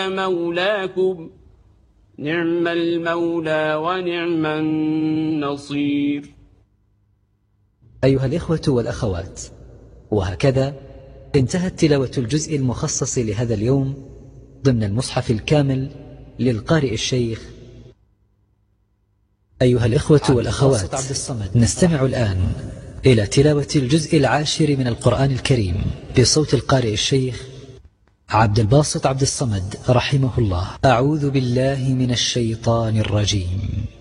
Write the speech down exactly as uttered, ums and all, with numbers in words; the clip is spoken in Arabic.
مولاكم نعم المولى ونعم النصير. أيها الإخوة والأخوات، وهكذا انتهت تلاوة الجزء المخصص لهذا اليوم ضمن المصحف الكامل للقارئ الشيخ. أيها الإخوة والأخوات، نستمع الآن إلى تلاوة الجزء العاشر من القرآن الكريم بصوت القارئ الشيخ عبد الباسط عبد الصمد رحمه الله. أعوذ بالله من الشيطان الرجيم.